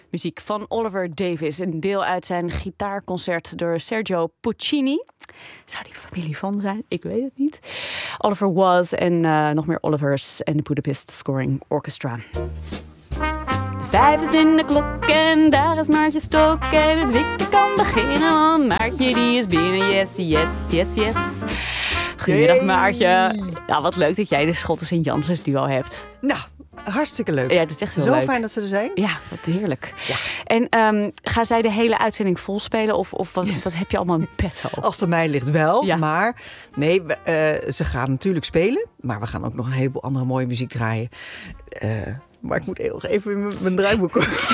Muziek van Oliver Davis. Een deel uit zijn gitaarconcert door Sergio Puccini. Zou die familie van zijn? Ik weet het niet. Oliver Was en nog meer Olivers en de Budapest Scoring Orchestra. De 5 is in de klok en daar is Maartje Stok. En het wikken kan beginnen, want Maartje die is binnen. Yes, yes, yes, yes. Goedemiddag Maartje. Nou, wat leuk dat jij de Schotten en Janssens duo hebt. Nou, hartstikke leuk. Ja, dat is echt heel Zo leuk. fijn dat ze er zijn. Ja, wat heerlijk. Ja. En gaan zij de hele uitzending vol spelen? Of wat heb je allemaal in petto? Als het aan mij ligt wel, Ja. maar nee, ze gaan natuurlijk spelen. Maar we gaan ook nog een heleboel andere mooie muziek draaien. Maar ik moet even in mijn draaiboek.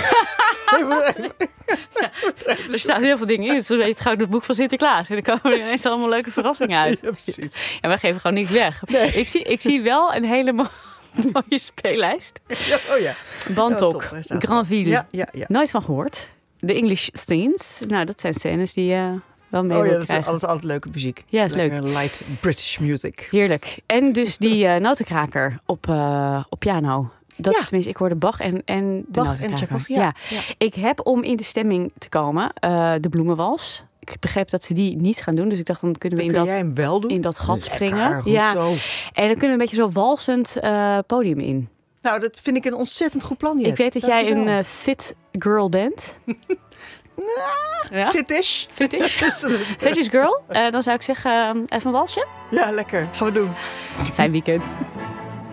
Er staan heel veel dingen in. Het is een beetje het gouden boek van Sinterklaas. En dan komen er ineens allemaal leuke verrassingen uit. Ja, precies. En wij geven gewoon niks weg. Nee. Ik zie wel een hele mooie speellijst. Ja, oh ja. Bantok, Ja, top, hij staat Granville. Ja. Nooit van gehoord. De English Scenes. Nou, dat zijn scènes die je wel mee Oh wil ja, dat krijgen. is altijd leuke muziek. Ja, is lekker light British music. Heerlijk. En dus die notenkraker op piano. Dat, Ja. Tenminste, ik hoorde Bach en de Bach en notenkraker. Tchaikovsky, Ja. ja. Ik heb om in de stemming te komen de bloemenwals. Ik begreep dat ze die niet gaan doen. Dus ik dacht, dan kunnen we Kun jij hem wel doen? in dat gat Lekker, springen. goed Ja. zo. En dan kunnen we een beetje zo walsend podium in. Nou, dat vind ik een ontzettend goed plan, Jet. Ik weet dat jij Dankjewel. een fit girl bent. Ja? Fitish. Fitish? Fetish girl. Dan zou ik zeggen, even een walsje. Ja, lekker. Gaan we doen. Fijn weekend.